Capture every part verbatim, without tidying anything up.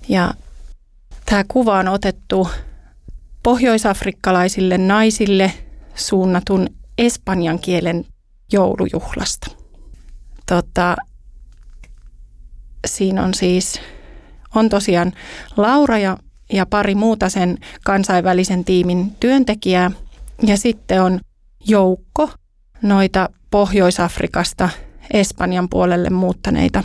Ja tämä kuva on otettu pohjoisafrikkalaisille naisille suunnatun espanjan kielen joulujuhlasta. Tota, siinä on siis, on tosiaan Laura ja, ja pari muuta sen kansainvälisen tiimin työntekijää. Ja sitten on joukko noita Pohjois-Afrikasta Espanjan puolelle muuttaneita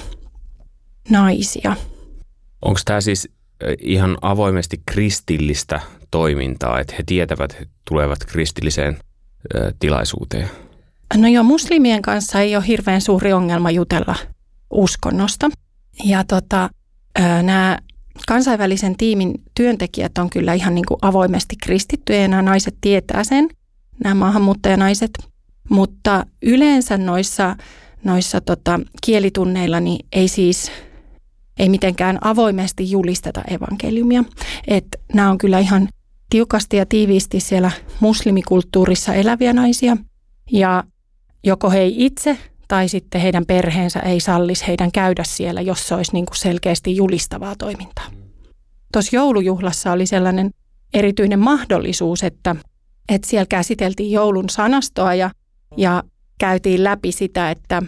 naisia. Onko tämä siis ihan avoimesti kristillistä toimintaa, että he tietävät, että he tulevat kristilliseen ö, tilaisuuteen? No joo, muslimien kanssa ei ole hirveän suuri ongelma jutella uskonnosta. Ja tota, nämä kansainvälisen tiimin työntekijät on kyllä ihan niin kuin avoimesti kristittyjä ja nämä naiset tietää sen, nämä maahanmuuttajanaiset. Mutta yleensä noissa, noissa tota, kielitunneilla niin ei siis ei mitenkään avoimesti julisteta evankeliumia. Että nämä on kyllä ihan tiukasti ja tiiviisti siellä muslimikulttuurissa eläviä naisia. Ja joko he ei itse tai sitten heidän perheensä ei sallisi heidän käydä siellä, jos se olisi niin kuin selkeästi julistavaa toimintaa. Tuossa joulujuhlassa oli sellainen erityinen mahdollisuus, että, että siellä käsiteltiin joulun sanastoa ja, ja käytiin läpi sitä, että,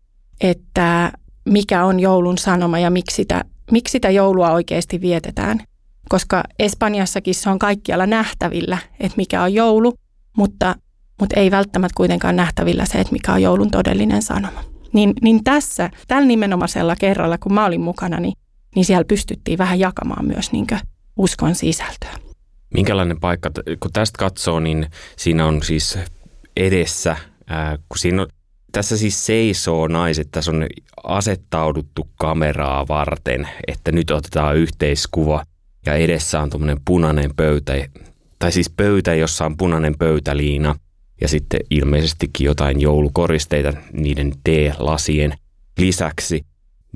että mikä on joulun sanoma ja miksi sitä, miksi sitä joulua oikeasti vietetään. Koska Espanjassakin se on kaikkialla nähtävillä, että mikä on joulu, mutta, mutta ei välttämättä kuitenkaan nähtävillä se, että mikä on joulun todellinen sanoma. Niin, niin tässä, tällä nimenomaisella kerralla, kun mä olin mukana, niin, niin siellä pystyttiin vähän jakamaan myös niin kuin uskon sisältöä. Minkälainen paikka, kun tästä katsoo, niin siinä on siis edessä, ää, kun siinä on, tässä siis seisoo naiset, tässä on asettauduttu kameraa varten, että nyt otetaan yhteiskuva ja edessä on tuommoinen punainen pöytä, tai siis pöytä, jossa on punainen pöytäliina ja sitten ilmeisestikin jotain joulukoristeita niiden teelasien lisäksi.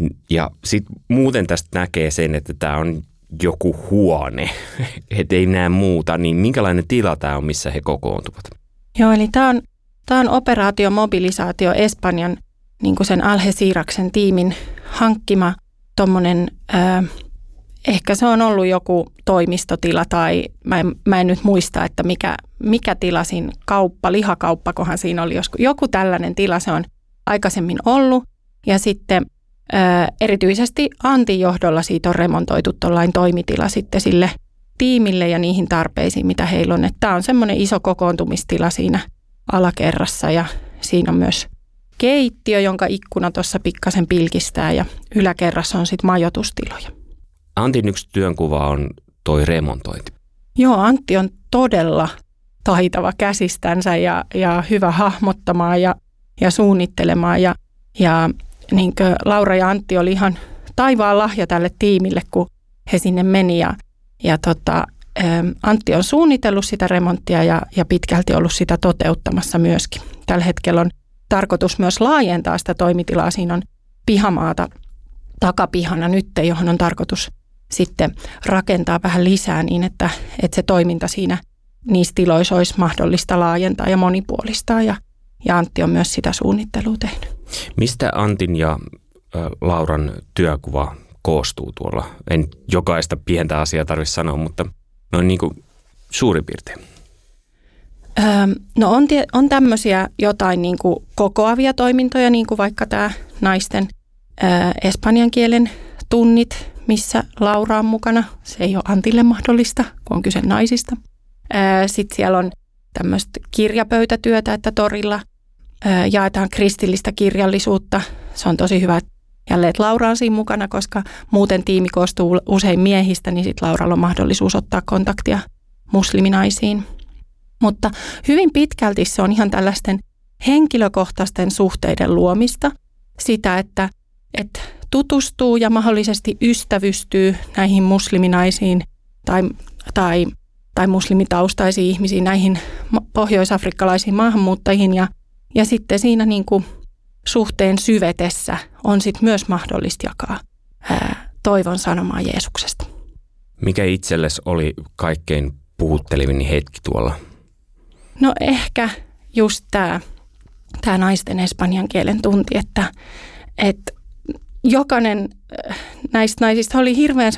Ja sitten muuten tästä näkee sen, että tämä on joku huone, että ei näe muuta, niin minkälainen tila tämä on, missä he kokoontuvat? Joo, eli tämä on, tämä on operaatiomobilisaatio Espanjan, niin kuin sen Algeciraksen tiimin hankkima tuommoinen, äh, ehkä se on ollut joku toimistotila tai mä en, mä en nyt muista, että mikä, mikä tila siinä kauppa, lihakauppakohan siinä oli, joskus, joku tällainen tila se on aikaisemmin ollut ja sitten äh, erityisesti Antin johdolla siitä on remontoitu tuollainen toimitila sitten sille tiimille ja niihin tarpeisiin, mitä heillä on. Tämä on semmoinen iso kokoontumistila siinä alakerrassa ja siinä on myös keittiö, jonka ikkuna tuossa pikkasen pilkistää ja yläkerrassa on sitten majoitustiloja. Antin yksi työnkuva on toi remontointi. Joo, Antti on todella taitava käsistänsä ja, ja hyvä hahmottamaan ja, ja suunnittelemaan. Ja, ja niin kuin Laura ja Antti oli ihan taivaan lahja tälle tiimille, kun he sinne meni. Ja, ja tota, Antti on suunnitellut sitä remonttia ja, ja pitkälti ollut sitä toteuttamassa myöskin. Tällä hetkellä on tarkoitus myös laajentaa sitä toimitilaa. Siinä on pihamaata takapihana nyt, johon on tarkoitus sitten rakentaa vähän lisää niin, että, että se toiminta siinä niissä tiloissa olisi mahdollista laajentaa ja monipuolistaa. Ja, ja Antti on myös sitä suunnittelua tehnyt. Mistä Antin ja ä, Lauran työkuva koostuu tuolla? En jokaista pientä asiaa tarvitse sanoa, mutta noin niin kuin suurin piirtein. Öö, no on, tie, on tämmöisiä jotain niin kuin kokoavia toimintoja, niin kuin vaikka tämä naisten öö, espanjan kielen tunnit, missä Laura on mukana. Se ei ole Antille mahdollista, kun on kyse naisista. Öö, Sitten siellä on tämmöistä kirjapöytätyötä, että torilla öö, jaetaan kristillistä kirjallisuutta. Se on tosi hyvä, että jälleen että Laura on siinä mukana, koska muuten tiimi koostuu usein miehistä, niin sitten Lauralla on mahdollisuus ottaa kontaktia musliminaisiin. Mutta hyvin pitkälti se on ihan tällaisten henkilökohtaisten suhteiden luomista. Sitä, että, että tutustuu ja mahdollisesti ystävystyy näihin musliminaisiin tai, tai, tai muslimitaustaisiin ihmisiin, näihin pohjoisafrikkalaisiin maahanmuuttajiin. Ja, ja sitten siinä niin kuin suhteen syvetessä on sitten myös mahdollista jakaa ää, toivon sanomaa Jeesuksesta. Mikä itsellesi oli kaikkein puhuttelevin hetki tuolla? No ehkä just tämä tää naisten espanjan kielen tunti, että, että jokainen näistä naisista oli hirveän